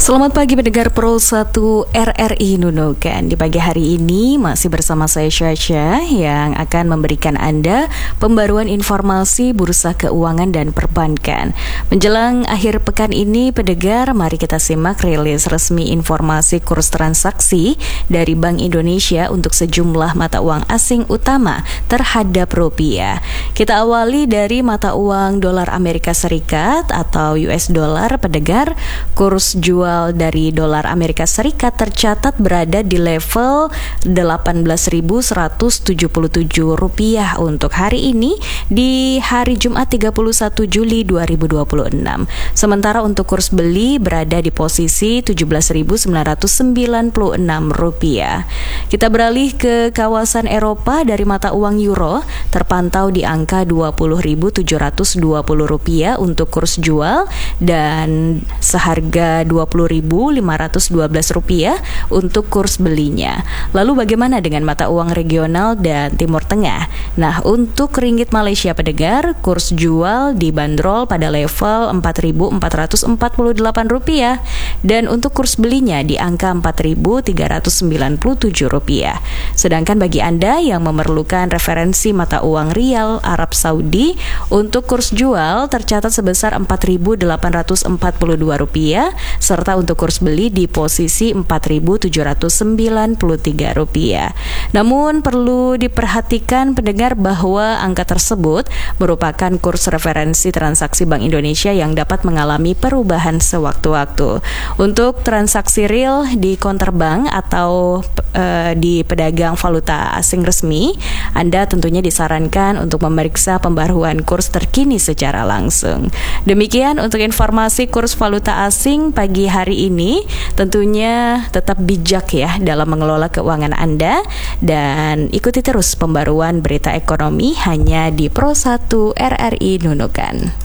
Selamat pagi pendengar Pro 1 RRI Nunukan. Di pagi hari ini masih bersama saya Syasha yang akan memberikan Anda pembaruan informasi bursa keuangan dan perbankan. Menjelang akhir pekan ini pendengar, mari kita simak rilis resmi informasi kurs transaksi dari Bank Indonesia untuk sejumlah mata uang asing utama terhadap rupiah. Kita awali dari mata uang dolar Amerika Serikat atau US dollar pendengar. Kurs jual dari dolar Amerika Serikat tercatat berada di level 18.177 rupiah untuk hari ini di hari Jumat 31 Juli 2026. Sementara untuk kurs beli berada di posisi 17.996 rupiah. Kita beralih ke kawasan Eropa. Dari mata uang euro terpantau di angka 20.720 rupiah untuk kurs jual dan seharga 20.512 rupiah untuk kurs belinya. Lalu bagaimana dengan mata uang regional dan Timur Tengah? Nah, untuk ringgit Malaysia pendengar, kurs jual dibanderol pada level 4.448 rupiah dan untuk kurs belinya di angka 4.397 rupiah. Sedangkan bagi Anda yang memerlukan referensi mata uang rial Arab Saudi, untuk kurs jual tercatat sebesar 4.842 rupiah serta untuk kurs beli di posisi 4.793 rupiah. Namun perlu diperhatikan pendengar bahwa angka tersebut merupakan kurs referensi transaksi Bank Indonesia yang dapat mengalami perubahan sewaktu-waktu. Untuk transaksi real di counterbank atau di pedagang valuta asing resmi, Anda tentunya disarankan untuk memeriksa pembaruan kurs terkini secara langsung. Demikian untuk informasi kurs valuta asing pagi hari ini. Tentunya tetap bijak ya dalam mengelola keuangan Anda dan ikuti terus pembaruan berita ekonomi hanya di Pro 1 RRI Nunukan.